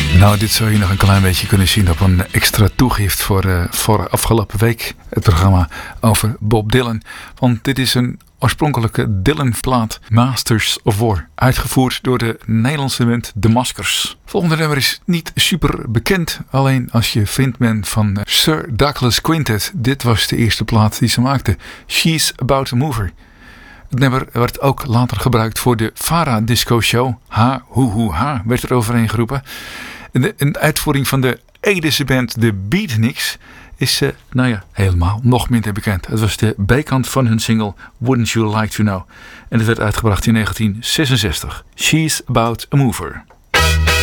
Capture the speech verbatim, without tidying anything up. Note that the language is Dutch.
Nou, dit zou je nog een klein beetje kunnen zien op een extra toegift voor, uh, voor afgelopen week. Het programma over Bob Dylan. Want dit is een oorspronkelijke Dylan-plaat, Masters of War. Uitgevoerd door de Nederlandse band The Maskers. Volgende nummer is niet super bekend. Alleen als je vriend bent van Sir Douglas Quintet. Dit was de eerste plaat die ze maakte. She's About to Mover. Het nummer werd ook later gebruikt voor de Farah Disco Show. Ha, hoe, hoe, ha, werd er overheen geroepen. De, een uitvoering van de Edese band The Beatniks is, uh, nou ja, helemaal nog minder bekend. Het was de B-kant van hun single Wouldn't You Like to Know. En het werd uitgebracht in negentien zesenzestig. She's About a Mover.